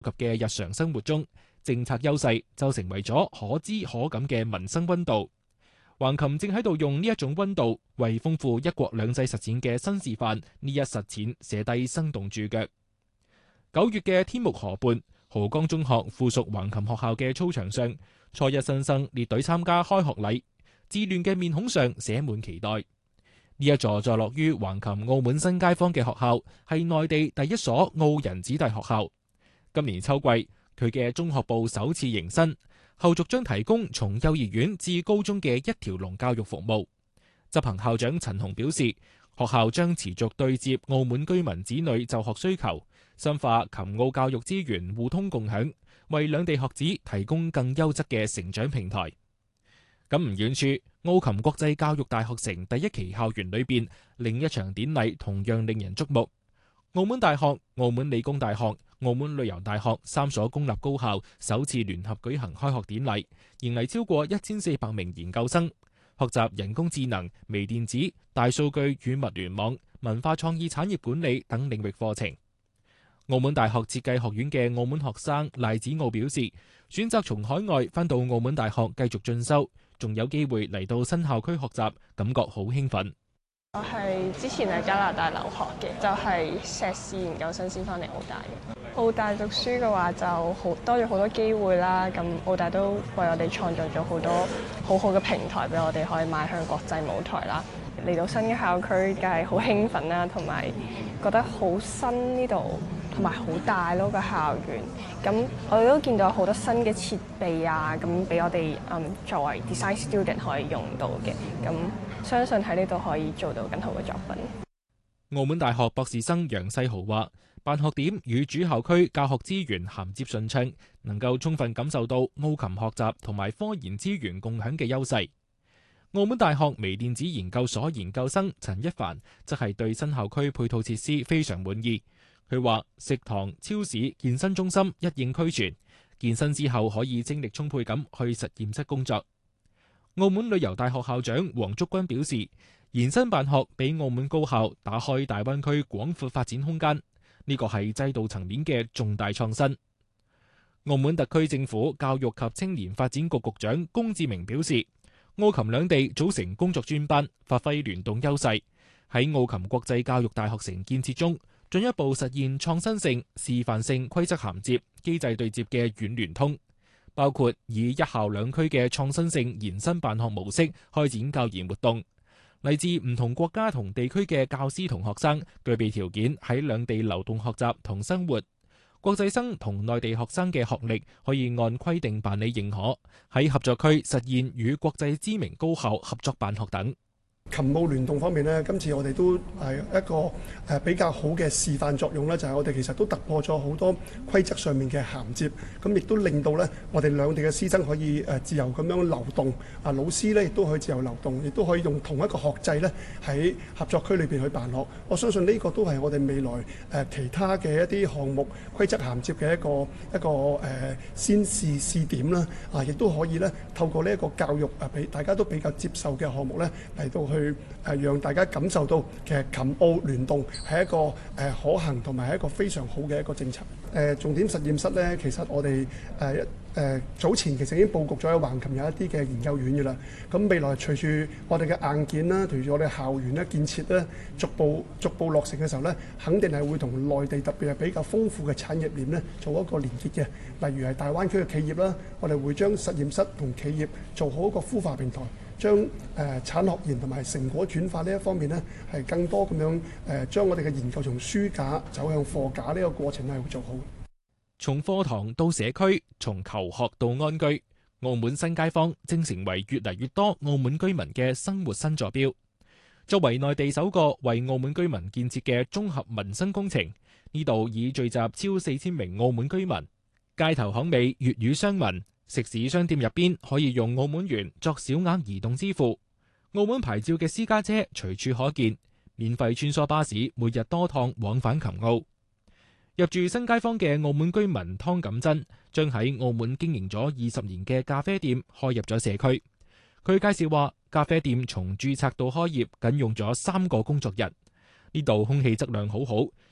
及嘅日常生活中，政策優勢就成為咗可知可感嘅民生溫度。橫琴正喺度用呢一種溫度，為豐富一國兩制實踐嘅新示範呢一實踐寫低生動注腳。9月嘅天目河畔，濠江中學附屬橫琴學校嘅操場上，初一新生列隊參加開學禮，稚嫩嘅面孔上寫滿期待。呢一座坐落於橫琴澳門新街坊嘅學校，係內地第一所澳人子弟學校。今年秋季，佢嘅中學部首次迎新，後續將提供從幼兒園至高中嘅一條龍教育服務。執行校長陳雄表示，學校將持續對接澳門居民子女就學需求，深化琴澳教育資源互通共享，為兩地學子提供更優質嘅成長平台。咁唔遠處，澳琴國際教育大學城第一期校園裏邊，另一場典禮同樣令人矚目。澳門大學、澳門理工大學、澳門旅遊大學3所公立高校首次聯合舉行開學典禮，迎嚟超過1400名研究生，學習人工智能、微電子、大數據與物聯網、文化創意產業管理等領域課程。澳門大學設計學院嘅澳門學生賴子傲表示，選擇從海外返到澳門大學繼續進修，仲有機會嚟到新校區學習，感覺好興奮。 我係之前喺加拿大留學嘅，就係碩士研究生先翻嚟澳大嘅。澳大讀書嘅話就多咗好多機會啦，咁澳大都為我哋創造咗好多好好嘅平台俾我哋可以邁向國際舞台啦。嚟到新嘅校區，梗係好興奮啦，同埋覺得好新呢度，同埋好大咯個校園。咁我哋都見到好多新嘅設備啊，咁俾我哋作為 design student 可以用到嘅。咁相信喺呢度可以做到更好嘅作品。 澳門大學博士生楊世豪話，辦學點與主校區教學資源銜接順暢，能夠充分感受到澳琴學習同埋科研資源共享嘅優勢。澳門大學微電子研究所研究生陳一凡則係對新校區配套設施非常滿意。佢話食堂、超市、健身中心一應俱全，健身之後可以精力充沛咁去實驗室工作。澳門旅遊大學校長黃竹君表示，延伸辦學俾澳門高校打開大灣區廣闊發展空間，呢個係制度層面嘅重大創新。澳門特區政府教育及青年發展局局長龔志明表示，澳琴兩地組成工作專班，發揮聯動優勢，喺澳琴國際教育大學城建設中，進一步實現創新性、示範性規則銜接、機制對接嘅軟聯通，包括以一校兩區嘅創新性延伸辦學模式開展教研活動。嚟自唔同國家同地區嘅教師同學生具備條件喺兩地流動學習同生活。國際生同內地學生嘅學歷可以按規定辦理認可，喺合作區實現與國際知名高校合作辦學等。 琴澳聯動方面呢，今次我哋都係一個比較好嘅示範作用咧，就係我哋其實都突破咗好多規則上面嘅銜接，咁亦都令到咧我哋兩地嘅師生可以自由咁樣流動，老師咧亦都可以自由流動，亦都可以用同一個學制咧喺合作區裏邊去辦學。我相信呢個都係我哋未來其他嘅一啲項目規則銜接嘅一個先試點啦，亦都可以咧透過呢一個教育俾大家都比較接受嘅項目咧嚟到去讓大家感受到其實琴澳聯動係一個可行同埋係一個非常好嘅一個政策。重點實驗室咧，其實我哋早前其實已經佈局咗喺橫琴有一啲嘅研究院嘅啦。咁未來隨住我哋嘅硬件啦，隨住我哋校園咧建設咧，逐步落成嘅時候咧，肯定係會同內地特別係比較豐富嘅產業鏈咧做一個連結嘅。例如係大灣區嘅企業啦，我哋會將實驗室同企業做好一個孵化平台。將產學研同埋成果轉化呢一方面呢，係更多咁樣將我哋嘅研究從書架走向課架呢個過程係會做好。 從課堂到社區，從求學到安居，澳門新街坊正成為越嚟越多澳門居民嘅生活新座標。作為內地首個為澳門居民建設嘅綜合民生工程，呢度已聚集超4000名澳門居民，街頭巷尾粵語相聞。食肆商店入邊可以用澳門元作小額移動支付，澳門牌照嘅私家車隨處可見，免費穿梭巴士每日多趟往返琴澳。入住新街坊嘅澳門居民湯錦珍，將喺澳門經營咗20年嘅咖啡店開入咗社區。佢介紹話，咖啡店從註冊到開業僅用咗3個工作日，呢度空氣質量好好，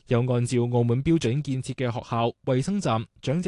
又按照澳門標準建設嘅學校、衛生站、長者